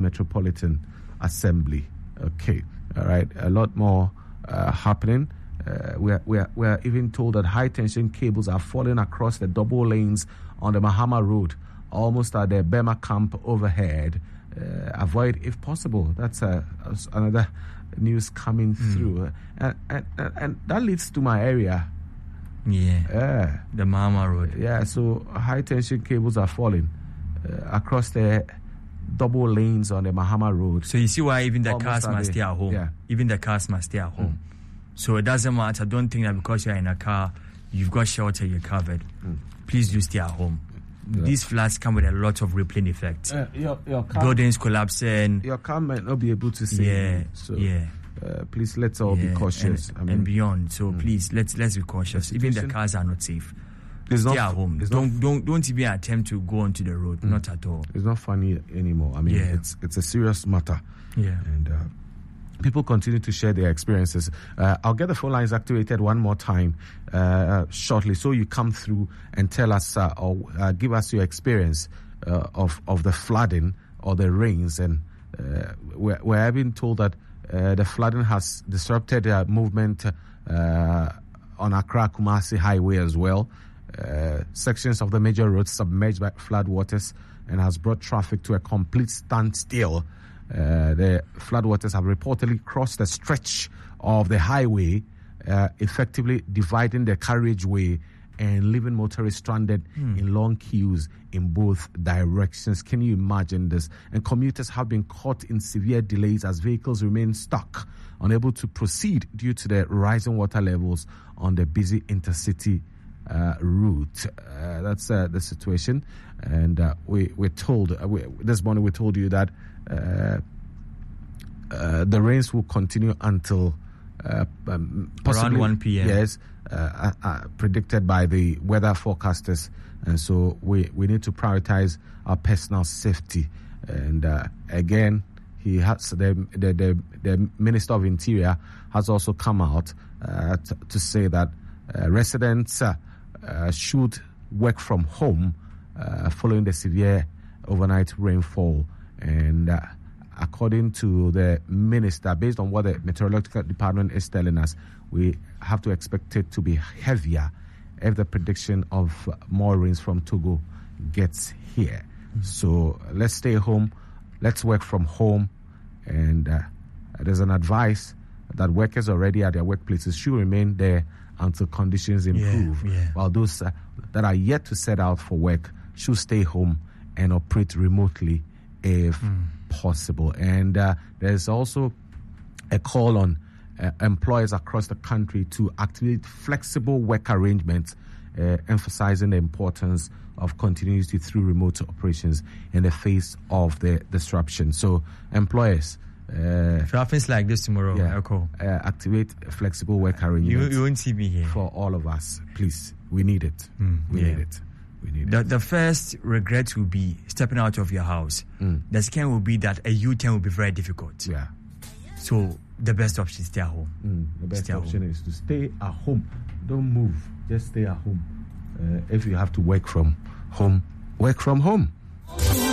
Metropolitan Assembly. Okay, all right, a lot more happening. We're even told that high-tension cables are falling across the double lanes on the Mahama Road, almost at the Bema camp overhead. Avoid if possible. That's another news coming through. And that leads to my area. The Mahama Road. Yeah, so high-tension cables are falling across the double lanes on the Mahama Road. So you see why even the cars must stay at home. Yeah. Even the cars must stay at home. So it doesn't matter. Don't think that because you're in a car, you've got shelter, you're covered. Please do stay at home. Yeah. These floods come with a lot of rippling effects. Your car, buildings collapsing. Your car might not be able to see. Please let's all be cautious. And beyond. So please let's be cautious. Even the cars are not safe. Stay at home. Don't even attempt to go onto the road. Not at all. It's not funny anymore. I mean, it's a serious matter. Yeah. And people continue to share their experiences. I'll get the phone lines activated one more time shortly, so you come through and tell us or give us your experience of the flooding or the rains. And we're having told that the flooding has disrupted movement on Accra-Kumasi Highway as well. Sections of the major roads submerged by floodwaters and has brought traffic to a complete standstill. The floodwaters have reportedly crossed the stretch of the highway, effectively dividing the carriageway and leaving motorists stranded in long queues in both directions. Can you imagine this? And commuters have been caught in severe delays as vehicles remain stuck, unable to proceed due to the rising water levels on the busy intercity route. That's the situation. And we're told, this morning we told you that the rains will continue until possibly around 1 p.m. Yes, predicted by the weather forecasters. And so we need to prioritize our personal safety. And again, he has the Minister of Interior has also come out to say that residents should work from home following the severe overnight rainfall. And according to the minister, based on what the meteorological department is telling us, we have to expect it to be heavier if the prediction of more rains from Togo gets here. So let's stay home, let's work from home, and there's an advice that workers already at their workplaces should remain there until conditions improve, while those that are yet to set out for work should stay home and operate remotely if possible. And there's also a call on employers across the country to activate flexible work arrangements, emphasizing the importance of continuity through remote operations in the face of the disruption. So employers, if it happens like this tomorrow, I'll call. Activate flexible work arrangements. You won't see me here. For all of us, please. We need it. We need it. The first regret will be stepping out of your house. The second will be that a U-turn will be very difficult. Yeah. So the best option is stay at home. The best option is to stay at home. Don't move. Just stay at home. If you have to work from home, work from home.